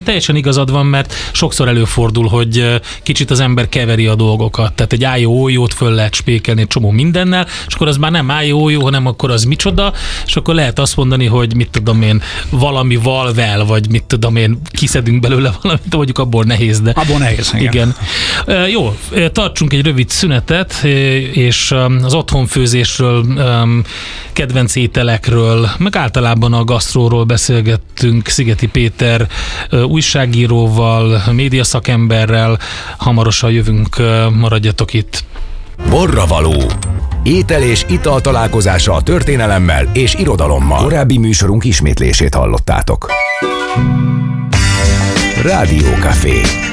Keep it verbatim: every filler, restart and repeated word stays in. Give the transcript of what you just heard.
teljesen igazad van, mert sokszor előfordul, hogy kicsit az ember keveri a dolgokat. Tehát egy ájó ójót föl lehet spékelni egy csomó mindennel, és akkor az már nem ájó ójó, hanem akkor az micsoda, és akkor lehet azt mondani, hogy mit tudom én, valami valvel, vagy mit tudom én, kiszedünk belőle valamit, mondjuk abból nehéz, de... Abból nehéz, igen. igen. Jó, tartsunk egy rövid szünetet, és az otthonfőzésről, kedvenc ételekről, meg általában a gasztróról beszélgettünk Szigeti Péter újságíróval, médiaszakemberrel. Hamarosan jövünk, maradjatok itt. Borravaló. Étel és ital találkozása a történelemmel és irodalommal. Korábbi műsorunk ismétlését hallottátok. Rádiókafé.